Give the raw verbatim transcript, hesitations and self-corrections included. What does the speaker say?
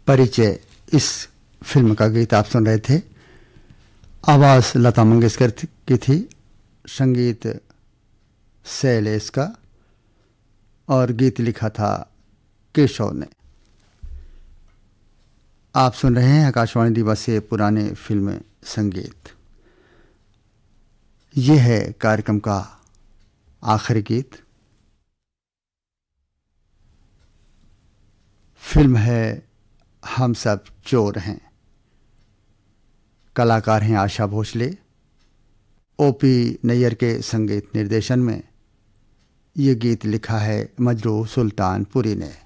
परिचय इस फिल्म का गीत आप सुन रहे थे। आवाज़ लता मंगेशकर की थी, संगीत शैलेश का और गीत लिखा था केशव ने। आप सुन रहे हैं आकाशवाणी दिवस से पुराने फिल्म संगीत। ये है कार्यक्रम का आखिरी गीत। फिल्म है हम सब चोर हैं। कलाकार हैं आशा भोसले। ओपी नैयर के संगीत निर्देशन में ये गीत लिखा है मजरूह सुल्तानपुरी ने।